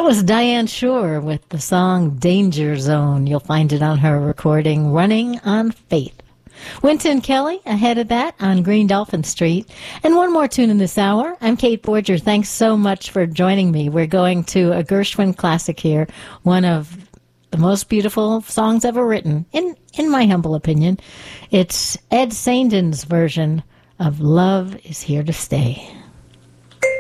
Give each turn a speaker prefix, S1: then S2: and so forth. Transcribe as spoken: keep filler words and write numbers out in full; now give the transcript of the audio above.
S1: That was Diane Shore with the song Danger Zone. You'll find it on her recording Running on Faith. Wynton Kelly ahead of that on Green Dolphin Street. And one more tune in this hour. I'm Kate Forger. Thanks so much for joining me. We're going to a Gershwin classic here, one of the most beautiful songs ever written, in, in my humble opinion. It's Ed Saindon's version of Love Is Here to Stay.